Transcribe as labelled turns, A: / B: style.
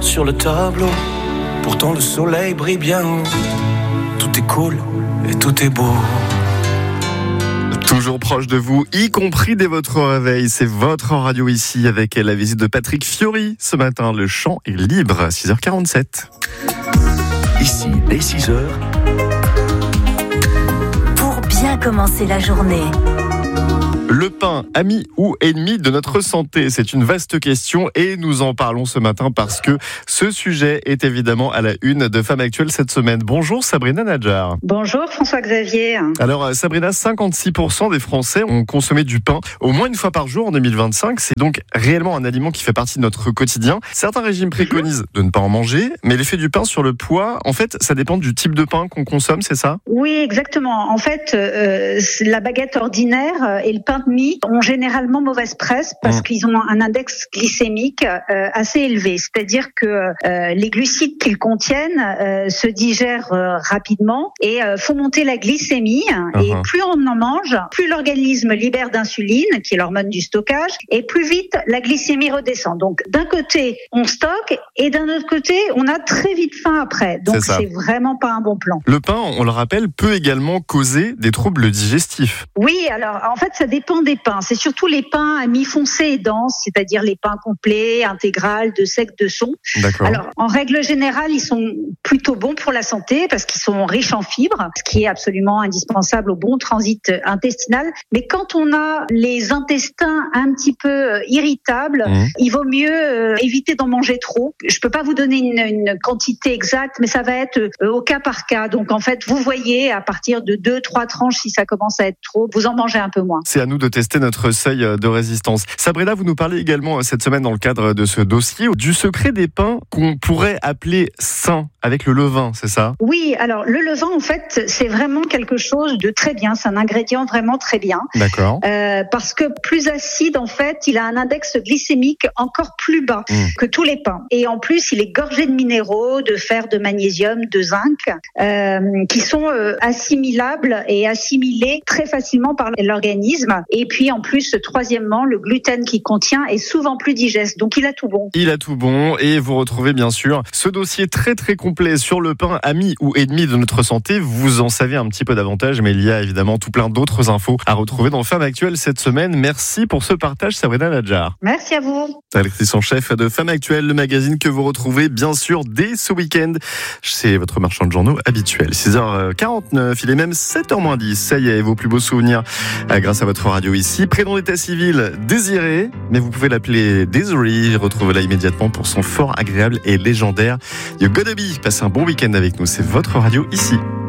A: sur le tableau. Pourtant le soleil brille bien haut. Tout est cool et tout est beau.
B: Toujours proche de vous, y compris dès votre réveil. C'est votre radio ici avec la visite de Patrick Fiori. Ce matin, le champ est libre, 6h47.
A: Ici, dès 6h.
C: Pour bien commencer la journée.
B: Le pain, ami ou ennemi de notre santé? C'est une vaste question et nous en parlons ce matin parce que ce sujet est évidemment à la une de Femmes Actuelles cette semaine. Bonjour Sabrina Nadjar.
D: Bonjour François-Xavier.
B: Alors Sabrina, 56% des Français ont consommé du pain au moins une fois par jour en 2025. C'est donc réellement un aliment qui fait partie de notre quotidien. Certains régimes préconisent de ne pas en manger, mais l'effet du pain sur le poids, en fait, ça dépend du type de pain qu'on consomme, c'est ça?
D: Oui, exactement. En fait, la baguette ordinaire et le pain de mie ont généralement mauvaise presse parce qu'ils ont un index glycémique assez élevé. C'est-à-dire que les glucides qu'ils contiennent se digèrent rapidement et font monter la glycémie. Et plus on en mange, plus l'organisme libère d'insuline, qui est l'hormone du stockage, et plus vite la glycémie redescend. Donc d'un côté, on stocke et d'un autre côté, on a très vite faim après. Donc c'est vraiment pas un bon plan.
B: Le pain, on le rappelle, peut également causer des troubles digestifs.
D: Oui, alors en fait, ça dépend des pains. C'est surtout les pains à mi foncé et denses, c'est-à-dire les pains complets, intégral, de sec, de son.
B: D'accord.
D: Alors, en règle générale, ils sont plutôt bons pour la santé parce qu'ils sont riches en fibres, ce qui est absolument indispensable au bon transit intestinal. Mais quand on a les intestins un petit peu irritables, il vaut mieux éviter d'en manger trop. Je peux pas vous donner une quantité exacte, mais ça va être au cas par cas. Donc, en fait, vous voyez, à partir de 2-3 tranches, si ça commence à être trop, vous en mangez un peu moins.
B: C'est à nous de tester notre seuil de résistance. Sabrina, vous nous parlez également cette semaine dans le cadre de ce dossier du secret des pains qu'on pourrait appeler sains avec le levain, c'est ça?
D: Oui, alors le levain en fait c'est vraiment quelque chose de très bien, c'est un ingrédient vraiment très bien.
B: D'accord.
D: Parce que plus acide en fait, il a un index glycémique encore plus bas que tous les pains. Et en plus il est gorgé de minéraux, de fer, de magnésium, de zinc, qui sont assimilables et assimilés très facilement par l'organisme. Et puis en plus, troisièmement, le gluten qu'il contient est souvent plus digeste, donc il a tout bon.
B: Il a tout bon et vous retrouvez bien sûr ce dossier très très complet sur le pain, ami ou ennemi de notre santé. Vous en savez un petit peu davantage, mais il y a évidemment tout plein d'autres infos à retrouver dans Femmes Actuelles cette semaine. Merci pour ce partage, Sabrina Nadjar.
D: Merci à vous.
B: Directrice en chef de Femmes Actuelles, le magazine que vous retrouvez bien sûr dès ce week-end. C'est votre marchand de journaux habituel. 6h49, il est même 7h-10. Ça y est, vos plus beaux souvenirs grâce à votre radio ici. Prénom d'état civil, Désiré, mais vous pouvez l'appeler Desiree. Retrouvez-la immédiatement pour son fort agréable et légendaire You Gotta Be. Passez un bon week-end avec nous, c'est votre radio ici.